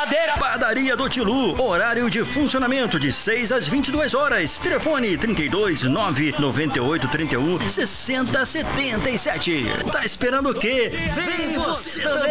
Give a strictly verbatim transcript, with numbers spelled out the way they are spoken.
verdadeira. Padaria do Tilu, horário de funcionamento de seis às vinte e duas horas. Telefone trinta e dois, nove noventa e oito, trinta e um, sessenta, setenta e sete. Tá esperando o quê? Vem você também!